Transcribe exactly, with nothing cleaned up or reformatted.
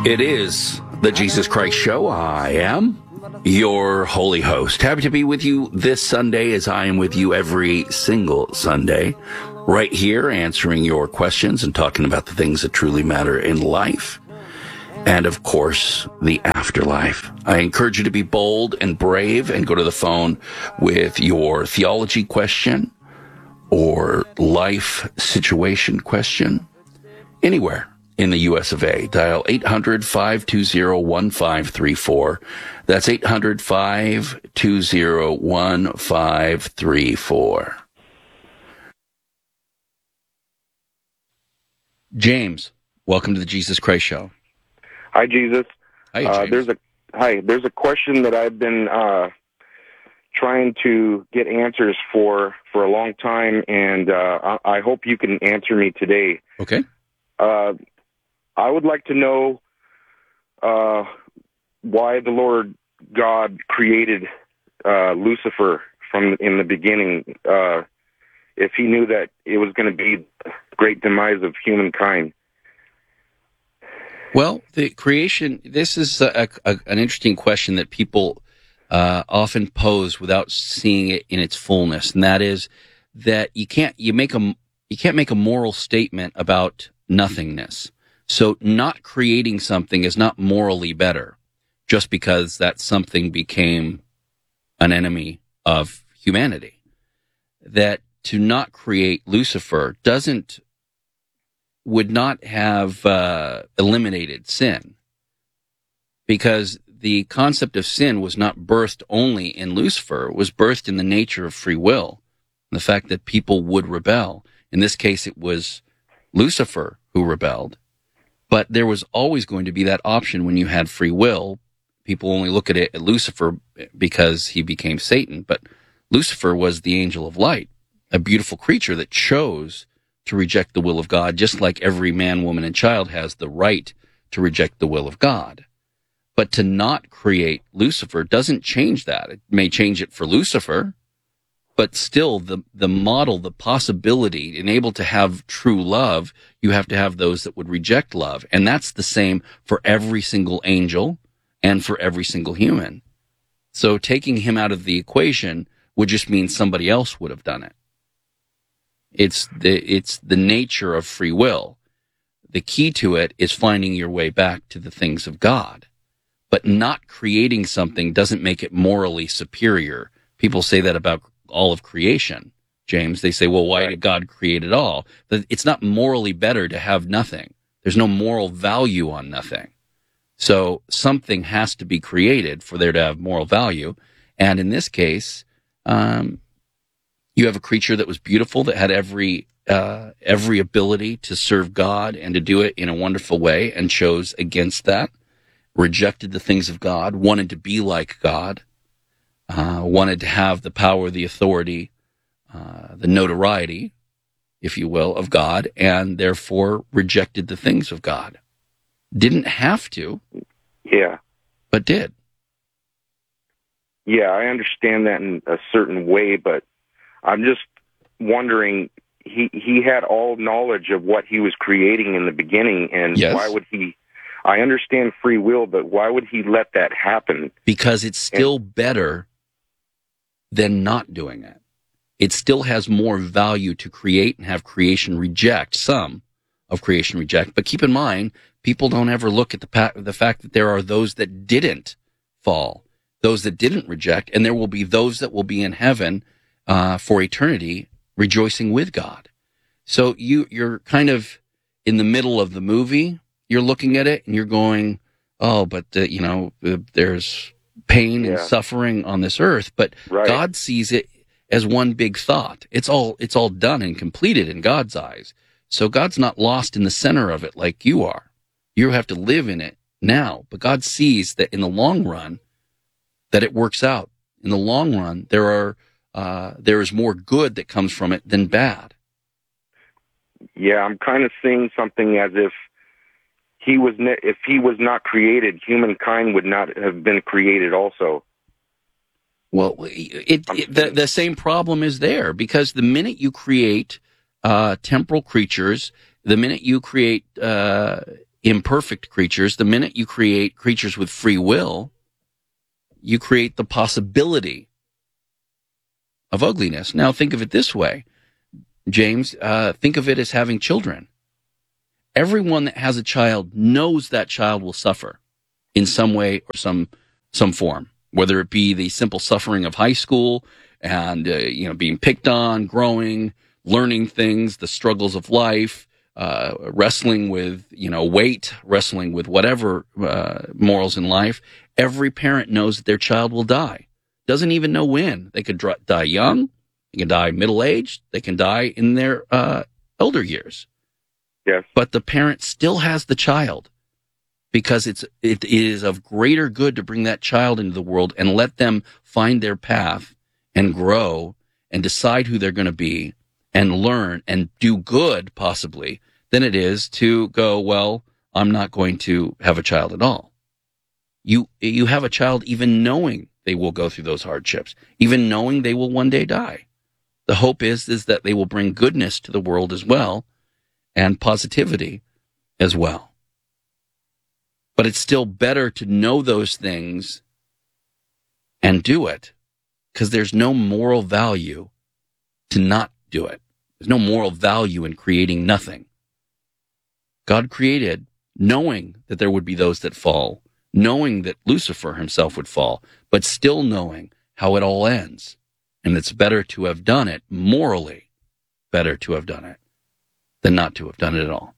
It is the Jesus Christ Show. I am your holy host. Happy to be with you this Sunday, as I am with you every single Sunday, right here answering your questions and talking about the things that truly matter in life. And, of course, the afterlife. I encourage you to be bold and brave and go to the phone with your theology question or life situation question anywhere in the U S of A. Dial eight hundred, five two zero, one five three four. That's eight hundred, five two zero, one five three four. James, welcome to the Jesus Christ Show. Hi, Jesus. Hi, uh, James. there's a hi. There's a question that I've been uh, trying to get answers for for a long time, and uh, I, I hope you can answer me today. Okay. Uh, I would like to know uh, why the Lord God created uh, Lucifer from in the beginning. Uh, if He knew that it was going to be the great demise of humankind. Well, the creation, this is a, a, an interesting question that people uh, often pose without seeing it in its fullness, and that is that you can't you make a you can't make a moral statement about nothingness. So not creating something is not morally better just because that something became an enemy of humanity. That to not create Lucifer doesn't would not have uh, eliminated sin, because the concept of sin was not birthed only in Lucifer. It was birthed in the nature of free will, the fact that people would rebel. In this case, it was Lucifer who rebelled, but there was always going to be that option when you had free will. People only look at it at Lucifer because he became Satan, but Lucifer was the angel of light, a beautiful creature that chose to reject the will of God, just like every man, woman, and child has the right to reject the will of God. But to not create Lucifer doesn't change that. It may change it for Lucifer, but still the, the model, the possibility, and able to have true love, you have to have those that would reject love. And that's the same for every single angel and for every single human. So taking him out of the equation would just mean somebody else would have done it. It's the it's the nature of free will. The key to it is finding your way back to the things of God. But not creating something doesn't make it morally superior. People say that about all of creation, James. They say, well, why did God create it all? It's not morally better to have nothing. There's no moral value on nothing. So something has to be created for there to have moral value. And in this case, um, you have a creature that was beautiful, that had every uh, every ability to serve God and to do it in a wonderful way, and chose against that, rejected the things of God, wanted to be like God, uh, wanted to have the power, the authority, uh, the notoriety, if you will, of God, and therefore rejected the things of God. Didn't have to. Yeah. But did. Yeah, I understand that in a certain way, but I'm just wondering, he he had all knowledge of what he was creating in the beginning, and yes. why would he, I understand free will, but why would he let that happen? Because it's still and, better than not doing it. It still has more value to create and have creation reject, some of creation reject. But keep in mind, people don't ever look at the pa- the fact that there are those that didn't fall, those that didn't reject, and there will be those that will be in heaven Uh, for eternity, rejoicing with God. So you, you're kind of in the middle of the movie. You're looking at it and you're going, oh, but, uh, you know, uh, there's pain yeah. and suffering on this earth. But right. God sees it as one big thought. It's all, it's all done and completed in God's eyes. So God's not lost in the center of it like you are. You have to live in it now. But God sees that in the long run, that it works out. In the long run, there are Uh, there is more good that comes from it than bad. Yeah, I'm kind of seeing something as if he was ne- if he was not created, humankind would not have been created also. Well, it, it the the same problem is there, because the minute you create uh, temporal creatures, the minute you create uh, imperfect creatures. The minute you create creatures with free will, you create the possibility of ugliness. Now, think of it this way, James. Uh, think of it as having children. Everyone that has a child knows that child will suffer in some way or some some form, whether it be the simple suffering of high school and uh, you know being picked on, growing, learning things, the struggles of life, uh, wrestling with you know weight, wrestling with whatever uh, morals in life. Every parent knows that their child will die. Doesn't even know when. They could dr- die young, they can die middle-aged, they can die in their uh, elder years. Yes. But the parent still has the child because it's it is of greater good to bring that child into the world and let them find their path and grow and decide who they're going to be and learn and do good, possibly, than it is to go, well, I'm not going to have a child at all. You you have a child even knowing they will go through those hardships, even knowing they will one day die. The hope is, is that they will bring goodness to the world as well, and positivity as well. But it's still better to know those things and do it, because there's no moral value to not do it. There's no moral value in creating nothing. God created knowing that there would be those that fall, knowing that Lucifer himself would fall, but still knowing how it all ends. And it's better to have done it, morally better to have done it, than not to have done it at all.